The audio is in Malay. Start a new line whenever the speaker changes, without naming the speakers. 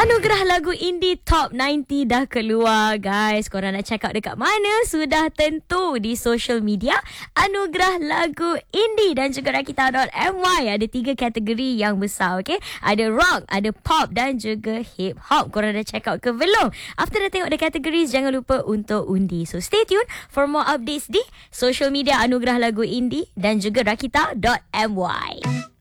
Anugerah lagu indie Top 90 dah keluar, guys. Korang nak check out dekat mana? Sudah tentu di social media Anugerah Lagu Indie dan juga Rakita.my. Ada 3 kategori yang besar, okay? Ada rock, ada pop dan juga hip hop. Korang dah check out ke belum? After dah tengok the categories, jangan lupa untuk undi. So stay tuned for more updates di social media Anugerah Lagu Indie dan juga Rakita.my.